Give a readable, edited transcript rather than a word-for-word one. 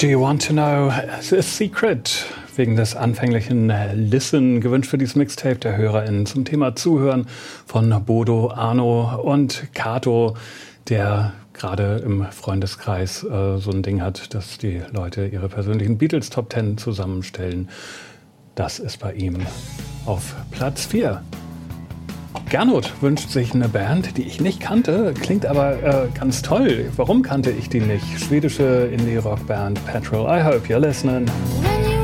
Do you want to know a secret? Wegen des anfänglichen Listen gewünscht für dieses Mixtape der HörerInnen zum Thema Zuhören von Bodo, Arno und Kato, der gerade im Freundeskreis so ein Ding hat, dass die Leute ihre persönlichen Beatles Top 10 zusammenstellen. Das ist bei ihm auf Platz 4. Gernot wünscht sich eine Band, die ich nicht kannte, klingt aber ganz toll. Warum kannte ich die nicht? Schwedische Indie-Rock-Band Petrol. I hope you're listening.